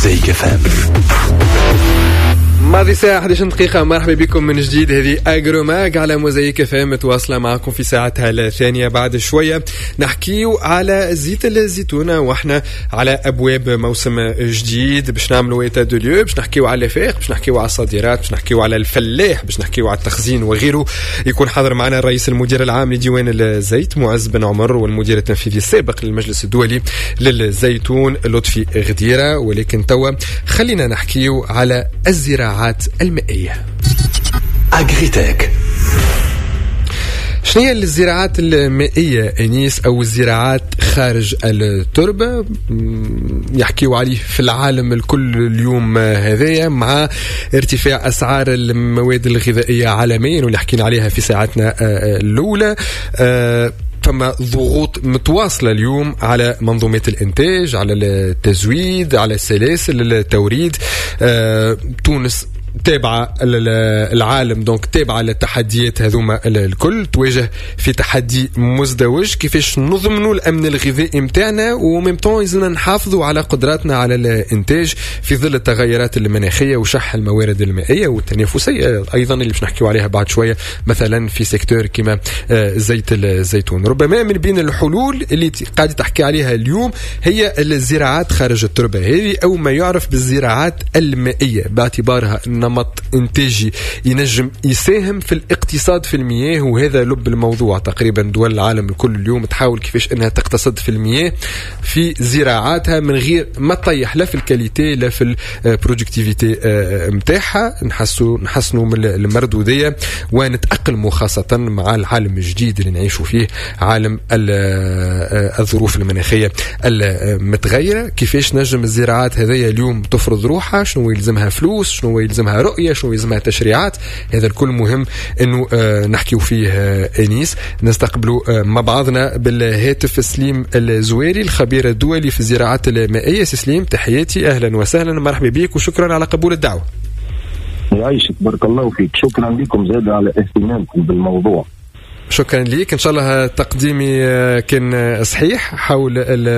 موزايك FM. ماضي ساعة 11 دقيقة. مرحبا بكم من جديد. هذه أجروماج على موزايك FM متواصلة معكم في ساعتها الثانية. بعد شوية نحكيو على زيت الزيتونة وإحنا على أبواب موسم جديد باش نعملوا إيتا دو ليو، باش نحكيو على الفاق، باش نحكيو على الصادرات، باش نحكيو على الفلاح، باش نحكيو على التخزين وغيره. يكون حاضر معنا الرئيس المدير العام لديوان الزيت معز بن عمر والمدير التنفيذي السابق للمجلس الدولي للزيتون لطفي غديرة. ولكن توا خلينا نحكيو على الزراعة المائية. أغريتك. شنو هي الزراعات المائية أنيس أو الزراعات خارج التربة؟ يحكيوا عليه في العالم الكل اليوم هذايا مع ارتفاع أسعار المواد الغذائية عالميا واللي حكينا عليها في ساعتنا الأولى. فما ضغوط متواصلة اليوم على منظومة الإنتاج، على التزويد، على سلاسل التوريد. تونس تابعة العالم، دونك تابعة للتحديات هذوما الكل، تواجه في تحدي مزدوج كيفاش نضمنوا الأمن الغذائي متاعنا وممتون يزلنا نحافظوا على قدراتنا على الإنتاج في ظل التغيرات المناخية وشح الموارد المائية والتنافسية أيضا اللي باش نحكيوا عليها بعد شوية، مثلا في سيكتور كما زيت الزيتون. ربما من بين الحلول اللي قاعد تحكي عليها اليوم هي الزراعات خارج التربة هذه، أو ما يعرف بالزراعات المائية، باعتبارها نمط إنتاجي ينجم يساهم في الاقتصاد في المياه. وهذا لب الموضوع. تقريبا دول العالم الكل اليوم تحاول كيفاش انها تقتصد في المياه في زراعاتها من غير ما تطيح لا في الكاليتي لا في البرودكتيفيتي متاعها. نحسنوا من المردودية ونتأقلموا خاصة مع العالم الجديد اللي نعيشوا فيه، عالم الظروف المناخية المتغيرة. كيفاش نجم الزراعات هذه اليوم تفرض روحها؟ شنو يلزمها فلوس؟ شنو يلزمها رؤية؟ شنو يلزمها تشريعات؟ هذا الكل مهم انه نحكيو فيه. انيس نستقبلوا مع بعضنا بالهاتف سليم الزويري الخبير الدولي في الزراعات المائية. سليم تحياتي، اهلا وسهلا، مرحبا بك وشكرا على قبول الدعوة. يعيشك، بارك الله فيك، شكرا لكم زاد على اهتمامكم بالموضوع. شكرا ليك. إن شاء الله تقديمي كان صحيح حول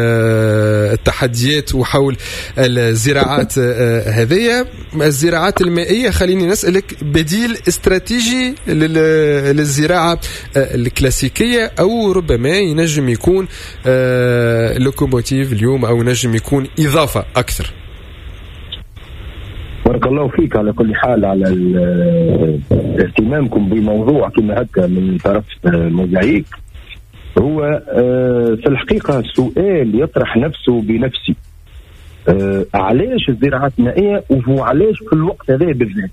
التحديات وحول الزراعات هذه الزراعات المائية. خليني نسألك، بديل استراتيجي للزراعة الكلاسيكية أو ربما ينجم يكون لوكوموتيف اليوم أو ينجم يكون إضافة أكثر؟ بارك الله فيك على كل حال على اهتمامكم بموضوع كما هكا من طرف موزايك. هو في الحقيقة السؤال يطرح نفسه بنفسه، علاش الزراعات المائية وعلاش في الوقت هذا بالذات؟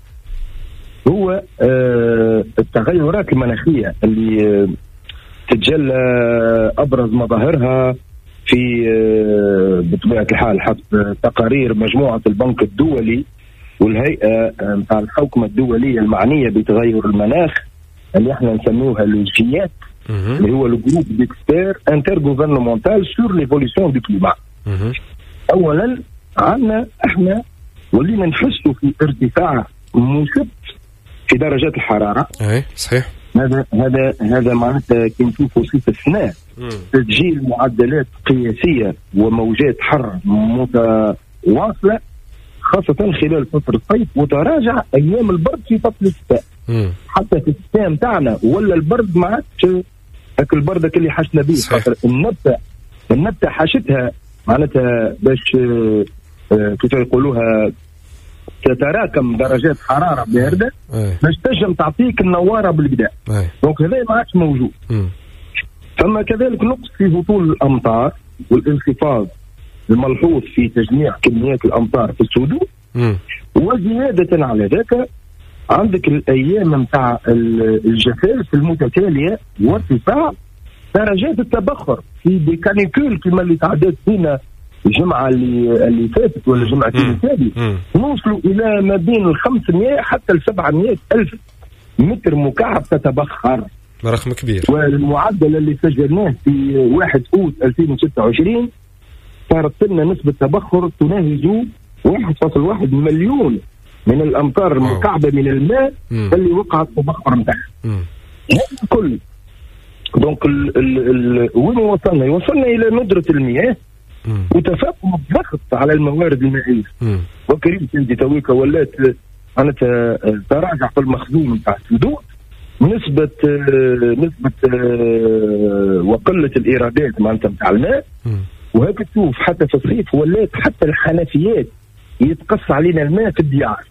هو التغيرات المناخية اللي تتجلى أبرز مظاهرها في بطبيعة الحال حسب تقارير مجموعة البنك الدولي والهيئة مع الحوكمة الدولية المعنية بتغير المناخ اللي احنا نسموها الجيات، اللي هو الجروب ديكسبير انترغوفرنمونتال سور ليفوليسيون دو كليما. اولا عندنا احنا ولينا نحسوا في ارتفاع مشب في درجات الحرارة. اي صحيح. هذا معناتها كي نشوفوا في السنة تسجيل معدلات قياسية وموجات حر متواصلة خاصة خلال فترة الصيف، وتراجع أيام البرد في فصل الشتاء. حتى في الشتاء متاعنا ولا البرد ما عادش هاك البرد اللي حشنا به، خاطر النبتة حاشتها معناتها باش كيف يقولوها تتراكم درجات حرارة باردة باش تنجم تعطيك النوارة بالبداية. دونك هذا ما عادش موجود. ثم كذلك نقص في هطول الأمطار والانخفاض الملحوظ في تجميع كميات الأمطار في السدود. وزيادة على ذلك عندك الأيام متاع الجفاف المتتالية وارتفاع درجات التبخر في دي كانيكول كما اللي تعدت فينا الجمعة اللي فاتت ولا الجمعتين التالية، نوصلوا إلى ما بين 500 حتى 700 ألف متر مكعب تتبخر. رقم كبير. والمعدل اللي سجلناه في 1 أوت 2026 صارت لنا نسبة تبخر تناهز 1.1 مليون من الأمتار المكعبة من الماء اللي وقعت تبخر متاعها. هذا الكل. دونك وين وصلنا؟ وصلنا إلى ندرة المياه وتفاقم الضغط على الموارد المائيه. وكريم انت تويكا ولات معناتها تراجع في المخزون نتاع السدود، نسبة وقلة الإيرادات معناتها نتاع الماء. وهيك تشوف حتى في الصيف ولات حتى الحنفيات يتقص علينا الماء في الديار.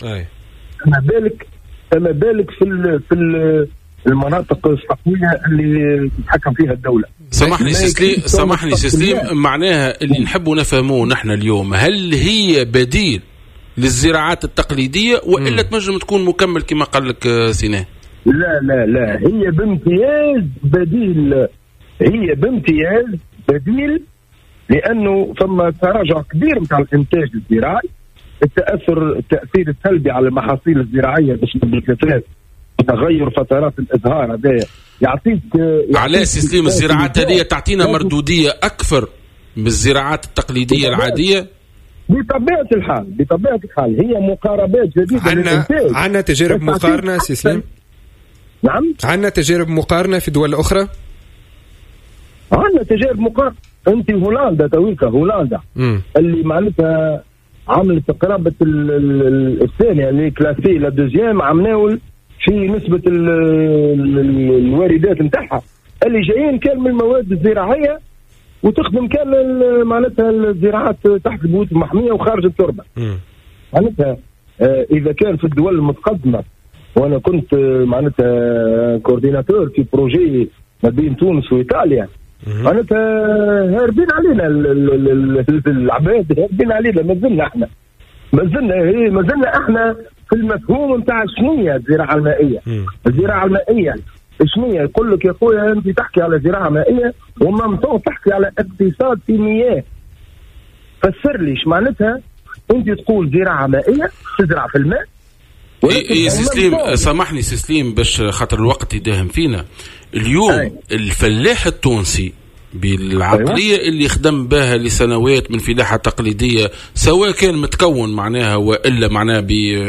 فما بالك في المناطق الصحوية اللي تتحكم فيها الدولة. سامحني سليم، معناها اللي نحبوا نفهموه نحن اليوم، هل هي بديل للزراعات التقليدية وإلا تنجم تكون مكمل كما قال لك سيناه؟ لا هي بامتياز بديل، لأنه ثم تراجع كبير نتاع الإنتاج الزراعي، التأثير السلبي على المحاصيل الزراعية بالكثافات، تغير فترات الإزهار، هذا يعطيك على سليم الزراعات هذه تعطينا مردودية أكثر من الزراعات التقليدية العادية. بطبيعة الحال هي مقاربات جديدة للإنتاج. عندنا تجارب مقارنة سليم؟ نعم، عندنا تجارب مقارنة في دول أخرى. عندنا تجارب مقارنة. أنت هولندا تويكا اللي معناتها عملت قرابة الثانية اللي كلاسي لا دوزيام عمناول في نسبة الواردات نتاعها اللي جايين كان من المواد الزراعية وتخدم كان معناتها الزراعات تحت البيوت المحمية وخارج التربة. معناتها إذا كان في الدول المتقدمة، وأنا كنت معناتها كورديناتور في بروجي ما بين تونس وإيطاليا، معناتها هاربين علينا العباد، هاربين علينا. ما زلنا احنا في المفهوم نتاع شنية الزراعة المائية. الزراعة المائية شنية؟ يقول لك يا خويا انت تحكي على زراعة مائية وممتوع تحكي على اقتصاد في مياه. فسر لي ايش معناتها انت تقول زراعة مائية تزرع في الماء. سليم سامحني سليم باش خاطر الوقت يداهم فينا اليوم. الفلاح التونسي بالعقلية اللي خدم بها لسنوات من فلاحة تقليدية، سواء كان متكون معناها وإلا معناها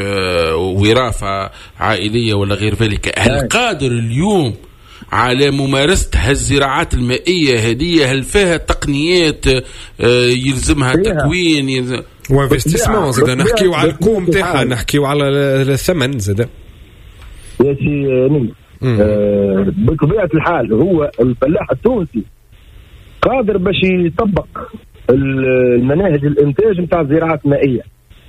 بوراثة عائلية ولا غير ذلك، هل قادر اليوم على ممارسة هالزراعات المائية هذه؟ هل فيها تقنيات يلزمها تكوين وانفستيسمون؟ زاد نحكيو على الكوم تاعها، نحكيو على الثمن زاد يا سي بطبيعة الحال هو الفلاح التونسي قادر باش يطبق المناهج الانتاج نتاع الزراعات المائية،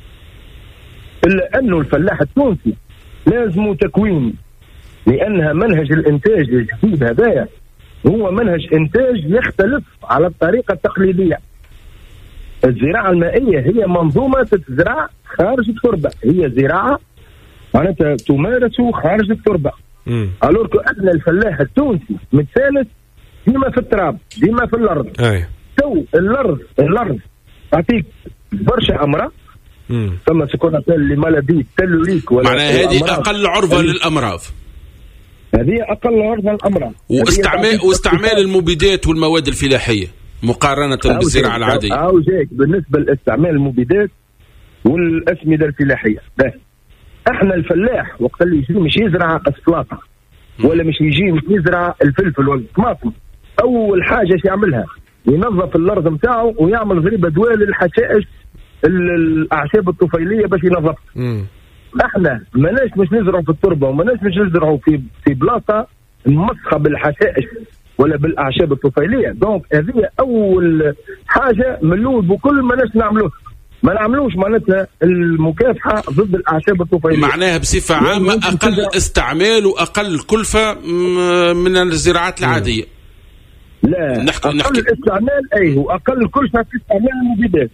الا انه الفلاح التونسي لازم تكوين، لانها منهج الانتاج الجديد هذايا هو منهج انتاج يختلف على الطريقة التقليدية. الزراعة المائية هي منظومة تتزرع خارج التربة، هي زراعة معناتها تمارس خارج التربة. الوركو احنا الفلاح التونسي متثالث ديما في التراب، ديما في الارض. تو الارض تعطيك برشا امراض، ثم سكون اللي مالدي تلوليك ولا معناها هذه اقل عرضه للامراض. هذه اقل عرضه للامراض، واستعمال المبيدات والمواد الفلاحيه مقارنه بالزراعه العاديه. جايك بالنسبه لاستعمال المبيدات والاسمده الفلاحيه. احنا الفلاح وقت اللي يجي مش يزرع قسطلاطه ولا مش يجي مش يزرع الفلفل والطماطم، اول حاجه يعملها ينظف الارض نتاعو ويعمل غريبه دواء للحشائش الاعشاب الطفيليه باش ينظف. احنا ماناش مش نزرعوا في التربه وماناش مش نزرعوا في بلاصه مسخه بالحشائش ولا بالاعشاب الطفيليه. دونك هذه اول حاجه من الاول بكل ماناش ما نعملوش معناتها المكافحة ضد الأعشاب الطفيلية. معناها بصفة عامة أقل استعمال وأقل كلفة من الزراعات العادية. لا أقل استعمال وأقل كلفة في استعمال المبيدات،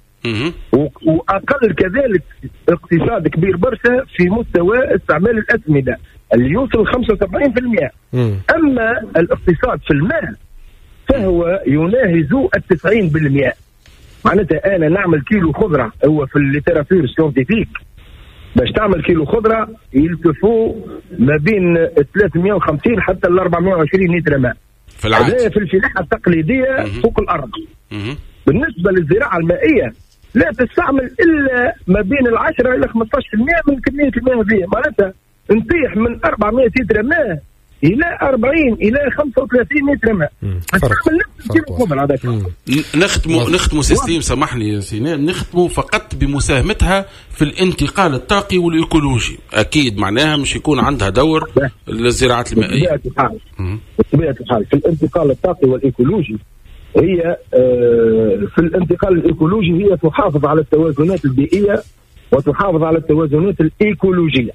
وأقل كذلك اقتصاد كبير برشا في مستوى استعمال الأسمدة اللي يوصل 75%. أما الاقتصاد في الماء فهو يناهز 90%. معناتها انا نعمل كيلو خضره، هو في الليتراتور سيونتيفيك باش تعمل كيلو خضره يلتفوا ما بين 350 حتى ل 420 لتر ماء في الفلاحه التقليديه فوق الارض. بالنسبه للزراعه المائيه لا تستعمل الا ما بين 10 الى 15% من كميه الماء هذه. معناتها نطيح من 400 لتر ماء الى 40 الى 35 متر ماء. نختموا سيستيم، سامحني يا سيناء، نختموا فقط بمساهمتها في الانتقال الطاقي والايكولوجي. اكيد معناها مش يكون عندها دور للزراعات المائيه بطبيعه الحال في الانتقال الطاقي والايكولوجي. هي في الانتقال الايكولوجي هي تحافظ على التوازنات البيئيه وتحافظ على التوازنات الايكولوجيه.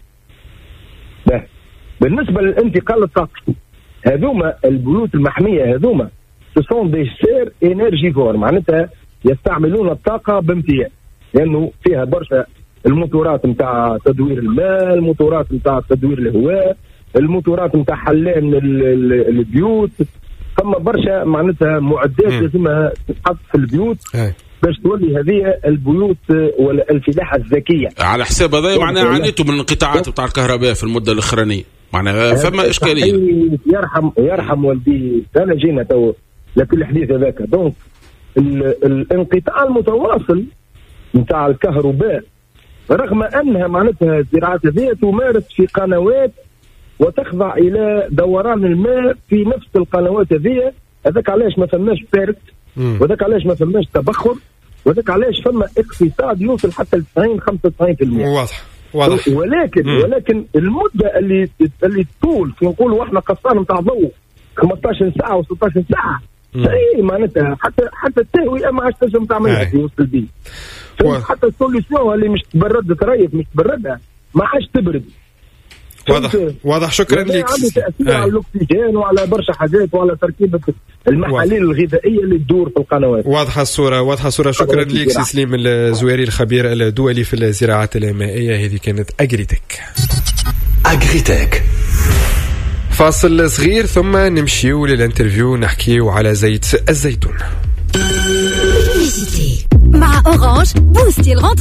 بالنسبه للانتقال الطاقي، هذوما البيوت المحميه هذوما سون دي سير انرجيفور، معناتها يستعملون الطاقه بامتياز، لانه فيها برشا الموتورات نتاع تدوير الماء، الموتورات نتاع تدوير الهواء، الموتورات نتاع حلان البيوت. ثم برشا معناتها معدات لازمها تتحط في البيوت باش تولي هذه البيوت ولا الفلاحه الذكيه. على حساب هذا معناها عانيتوا من الانقطاعات بتاع الكهرباء في المده الاخرانيه، معناها فما اشكاليه. يرحم والدي، انا جينا تو لكل الحديث هذاك. دونك الانقطاع المتواصل نتاع الكهرباء، رغم انها معناتها الزراعات هذه تمارس في قنوات وتخضع الى دوران الماء في نفس القنوات هذه، هذاك علاش ما فماش بارد، وذاك علاش ما فماش تبخر، وذاك علاش فما اقتصاد يوصل حتى ل 90-95%. واضح. ولكن المده اللي تطول في نقولوا احنا قصار نتاع ضوء 15 ساعه و16 ساعه، شيء معناتها حتى التهويه ما عادش تنجم تعملها في وسط البيت. حتى السوليسيون اللي مش تبرد تريف مش تبردها ما عادش تبرد. واضح. شكرا لك. عنده تأثير على الأكسجين وعلى برشا حاجات وعلى تركيبة المحاليل الغذائية اللي تدور في القنوات. واضحة الصورة. شكرا لك سي سليم الزويري، الخبير الدولي في الزراعات المائية. هذه كانت أجريتك. فاصل صغير ثم نمشيو للانترفيو، نحكيو على زيت الزيتون. مع أورانج بوستي الغنطرة.